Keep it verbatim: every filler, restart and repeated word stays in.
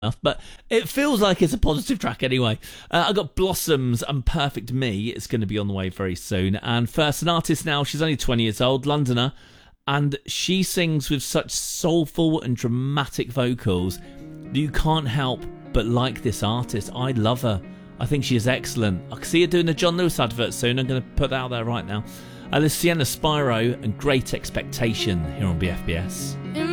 but it feels like it's a positive track anyway. Uh, I got Blossoms and Perfect Me. It's going to be on the way very soon. And first, an artist now. She's only twenty years old, Londoner, and she sings with such soulful and dramatic vocals that you can't help but like this artist. I love her. I think she is excellent. I can see her doing a John Lewis advert soon. I'm going to put that out there right now. Uh, there's Sienna Spyro and Great Expectation here on B F B S. In